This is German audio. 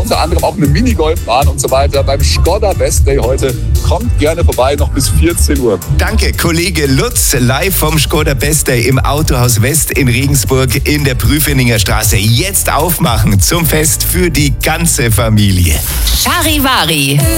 unter anderem auch eine Minigolfbahn und so weiter beim Skoda Best Day heute. Kommt gerne vorbei, noch bis 14 Uhr. Danke, Kollege Lutz, live vom Skoda Best Day im Autohaus West in Regensburg in der Prüfeninger Straße. Jetzt aufmachen zum Fest für die ganze Familie. Charivari.